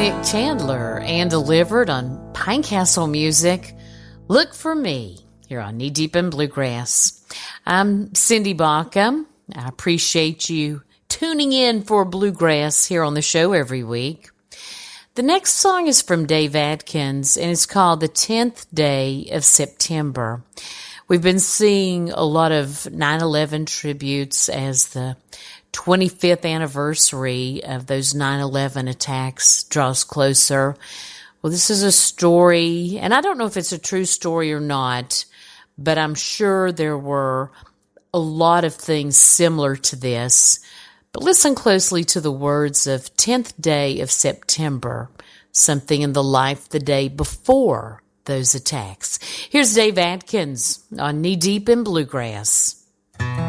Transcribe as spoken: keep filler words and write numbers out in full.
Nick Chandler and delivered on Pinecastle Music. Look for Me here on Knee Deep in Bluegrass. I'm Cindy Baca. I appreciate you tuning in for Bluegrass here on the show every week. The next song is from Dave Adkins, and it's called The tenth Day of September. We've been seeing a lot of nine eleven tributes as the twenty-fifth anniversary of those nine eleven attacks draws closer. Well, this is a story, and I don't know if it's a true story or not, but I'm sure there were a lot of things similar to this. But listen closely to the words of tenth Day of September, something in the life the day before those attacks. Here's Dave Adkins on Knee Deep in Bluegrass.